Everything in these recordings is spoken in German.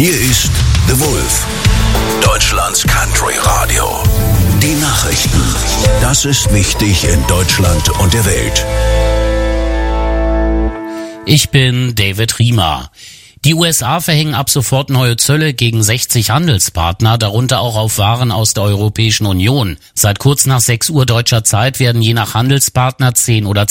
Hier ist The Wolf, Deutschlands Country Radio. Die Nachrichten. Das ist wichtig in Deutschland und der Welt. Ich bin David Riemer. Die USA verhängen ab sofort neue Zölle gegen 60 Handelspartner, darunter auch auf Waren aus der Europäischen Union. Seit kurz nach 6 Uhr deutscher Zeit werden je nach Handelspartner 10 oder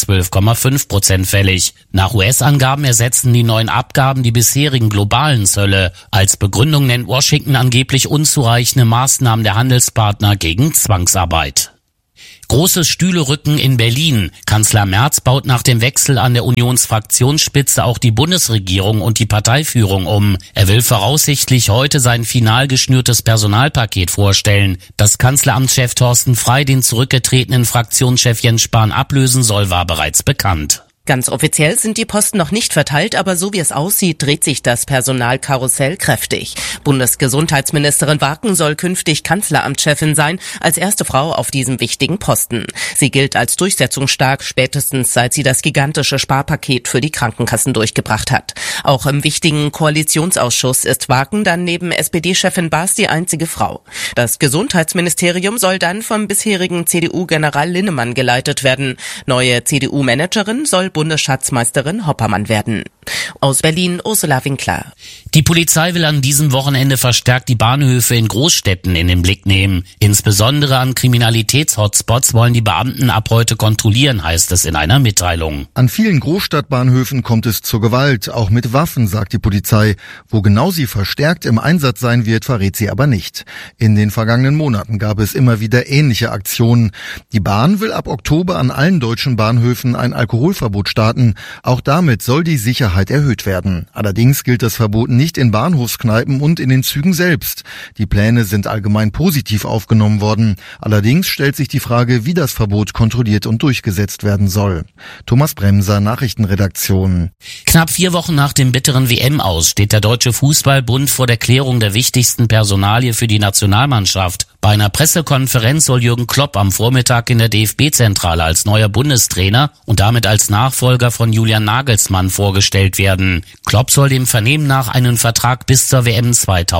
12,5% fällig. Nach US-Angaben ersetzen die neuen Abgaben die bisherigen globalen Zölle. Als Begründung nennt Washington angeblich unzureichende Maßnahmen der Handelspartner gegen Zwangsarbeit. Großes Stühlerücken in Berlin. Kanzler Merz baut nach dem Wechsel an der Unionsfraktionsspitze auch die Bundesregierung und die Parteiführung um. Er will voraussichtlich heute sein final geschnürtes Personalpaket vorstellen. Dass Kanzleramtschef Thorsten Frey den zurückgetretenen Fraktionschef Jens Spahn ablösen soll, war bereits bekannt. Ganz offiziell sind die Posten noch nicht verteilt, aber so wie es aussieht, dreht sich das Personalkarussell kräftig. Bundesgesundheitsministerin Waken soll künftig Kanzleramtschefin sein, als erste Frau auf diesem wichtigen Posten. Sie gilt als durchsetzungsstark, spätestens seit sie das gigantische Sparpaket für die Krankenkassen durchgebracht hat. Auch im wichtigen Koalitionsausschuss ist Waken dann neben SPD-Chefin Baas die einzige Frau. Das Gesundheitsministerium soll dann vom bisherigen CDU-General Linnemann geleitet werden. Neue CDU-Managerin soll Bundesschatzmeisterin Hoppermann werden. Aus Berlin, Ursula Winkler. Die Polizei will an diesem Wochenende verstärkt die Bahnhöfe in Großstädten in den Blick nehmen. Insbesondere an Kriminalitätshotspots wollen die Beamten ab heute kontrollieren, heißt es in einer Mitteilung. An vielen Großstadtbahnhöfen kommt es zur Gewalt, auch mit Waffen, sagt die Polizei. Wo genau sie verstärkt im Einsatz sein wird, verrät sie aber nicht. In den vergangenen Monaten gab es immer wieder ähnliche Aktionen. Die Bahn will ab Oktober an allen deutschen Bahnhöfen ein Alkoholverbot starten. Auch damit soll die Sicherheit erhöht werden. Allerdings gilt das Verbot nicht in Bahnhofskneipen und in den Zügen selbst. Die Pläne sind allgemein positiv aufgenommen worden. Allerdings stellt sich die Frage, wie das Verbot kontrolliert und durchgesetzt werden soll. Thomas Bremser, Nachrichtenredaktion. Knapp 4 Wochen nach dem bitteren WM-Aus steht der Deutsche Fußballbund vor der Klärung der wichtigsten Personalie für die Nationalmannschaft. Bei einer Pressekonferenz soll Jürgen Klopp am Vormittag in der DFB-Zentrale als neuer Bundestrainer und damit als Nachfolger von Julian Nagelsmann vorgestellt werden. Klopp soll dem Vernehmen nach einen Vertrag bis zur WM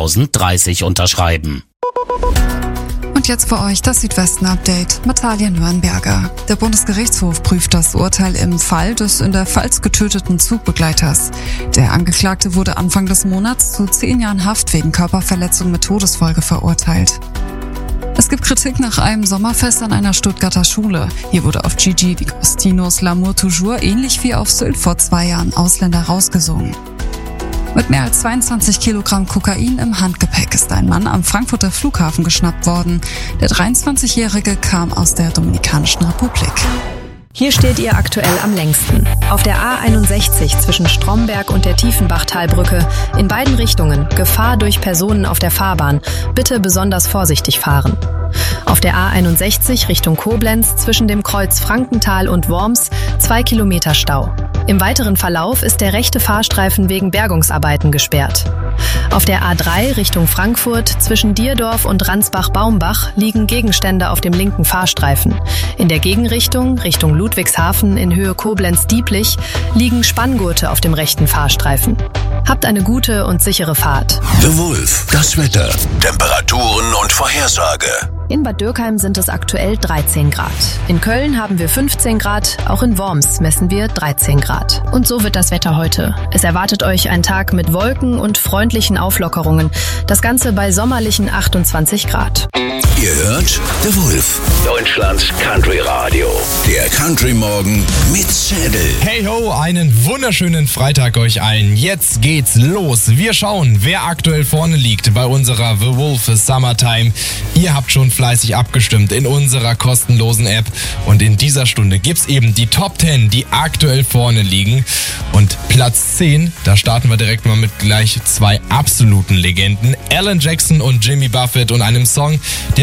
2030 unterschreiben. Und jetzt für euch das Südwesten-Update mit Talia Nürnberger. Der Bundesgerichtshof prüft das Urteil im Fall des in der Pfalz getöteten Zugbegleiters. Der Angeklagte wurde Anfang des Monats zu 10 Jahren Haft wegen Körperverletzung mit Todesfolge verurteilt. Es gibt Kritik nach einem Sommerfest an einer Stuttgarter Schule. Hier wurde auf Gigi D'Agostinos L'amour toujours ähnlich wie auf Sylt vor 2 Jahren Ausländer rausgesungen. Mit mehr als 22 Kilogramm Kokain im Handgepäck ist ein Mann am Frankfurter Flughafen geschnappt worden. Der 23-Jährige kam aus der Dominikanischen Republik. Hier steht ihr aktuell am längsten. Auf der A61 zwischen Stromberg und der Tiefenbachtalbrücke. In beiden Richtungen Gefahr durch Personen auf der Fahrbahn. Bitte besonders vorsichtig fahren. Auf der A61 Richtung Koblenz zwischen dem Kreuz Frankenthal und Worms 2 Kilometer Stau. Im weiteren Verlauf ist der rechte Fahrstreifen wegen Bergungsarbeiten gesperrt. Auf der A3 Richtung Frankfurt zwischen Dierdorf und Ransbach-Baumbach liegen Gegenstände auf dem linken Fahrstreifen. In der Gegenrichtung Richtung Ludwigshafen in Höhe Koblenz-Dieblich liegen Spanngurte auf dem rechten Fahrstreifen. Habt eine gute und sichere Fahrt. The Wolf, das Wetter, Temperaturen und Vorhersage. In Bad Dürkheim sind es aktuell 13 Grad. In Köln haben wir 15 Grad, auch in Worms messen wir 13 Grad. Und so wird das Wetter heute. Es erwartet euch ein Tag mit Wolken und freundlichen Auflockerungen. Das Ganze bei sommerlichen 28 Grad. Ihr hört The Wolf, Deutschlands Country Radio. Der Country Morgen mit Zädel. Hey ho, einen wunderschönen Freitag euch allen. Jetzt geht's los. Wir schauen, wer aktuell vorne liegt bei unserer The Wolf Summertime. Ihr habt schon fleißig abgestimmt in unserer kostenlosen App. Und in dieser Stunde gibt's eben die Top 10, die aktuell vorne liegen. Und Platz 10, da starten wir direkt mal mit gleich 2 absoluten Legenden. Alan Jackson und Jimmy Buffett und einem Song, der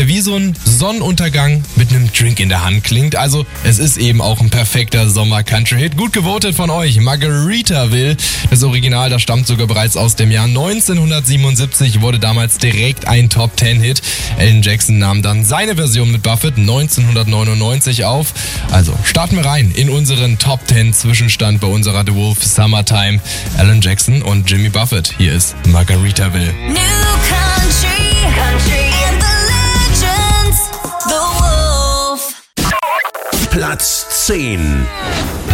der wie so ein Sonnenuntergang mit einem Drink in der Hand klingt. Also es ist eben auch ein perfekter Sommer-Country-Hit. Gut gewotet von euch. Margaritaville. Das Original, das stammt sogar bereits aus dem Jahr 1977, wurde damals direkt ein Top-10-Hit. Alan Jackson nahm dann seine Version mit Buffett 1999 auf. Also starten wir rein in unseren Top-10-Zwischenstand bei unserer The Wolf Summertime. Alan Jackson und Jimmy Buffett. Hier ist Margaritaville. New country and the legends, The Wolf. Platz 10.